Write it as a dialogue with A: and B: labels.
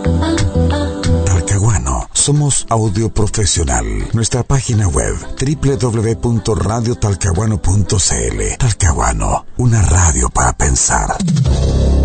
A: Talcahuano, somos audio profesional. Nuestra página web www.radiotalcahuano.cl. Talcahuano, una radio para pensar.